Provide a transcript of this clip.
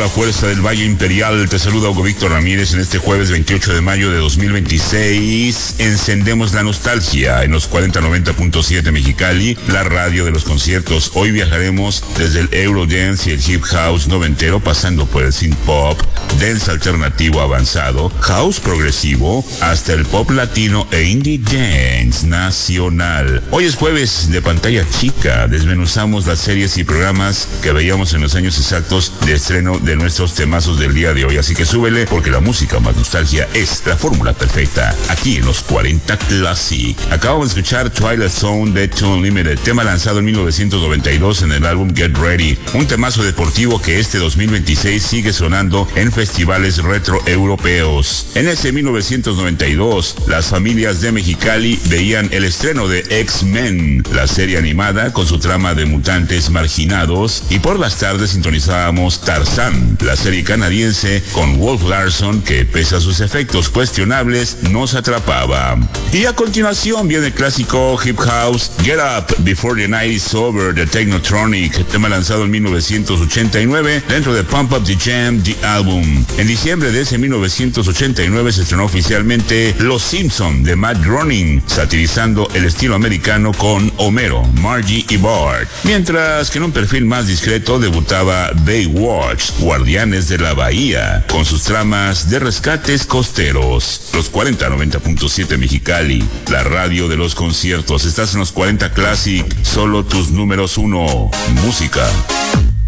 fuerza del Valle Imperial. Te saluda Hugo Víctor Ramírez en este jueves 28 de mayo de 2026. Encendemos la nostalgia en los 4090.7 Mexicali, la radio de los conciertos. Hoy viajaremos desde el Eurodance y el Hip House noventero, pasando por el synth pop, dance alternativo avanzado, house progresivo, hasta el pop latino e indie dance nacional. Hoy es jueves de pantalla chica. Desmenuzamos las series y programas que veíamos en los años exactos de estreno de nuestros temazos del día de hoy. Así que súbele, porque la música más nostalgia es la fórmula perfecta. Aquí en los 40 Classic. Acabamos de escuchar Twilight Zone de Tune Unlimited, tema lanzado en 1992 en el álbum Get Ready. Un temazo deportivo que este 2026 sigue sonando en festivales retro europeos. En ese 1992, las familias de Mexicali veían el estreno de X-Men, la serie animada con su trama de mutantes marginados, y por las tardes sintonizábamos Tarzán, la serie canadiense con Wolf Larson, que pese a sus efectos cuestionables nos atrapaba. Y a continuación viene el clásico hip house Get Up Before the Night is Over de Technotronic, tema lanzado en 1989 dentro de Pump Up the Jam, The Album. En diciembre de ese 1989 se estrenó oficialmente Los Simpson de Matt Groening, satirizando el estilo americano con Homero, Margie y Bart. Mientras que en un perfil más discreto debutaba Baywatch, Guardianes de la Bahía, con sus tramas de rescates costeros. Los 4090.7 Mexicali, la radio de los conciertos. Estás en los 40 Classic, solo tus números uno. Música.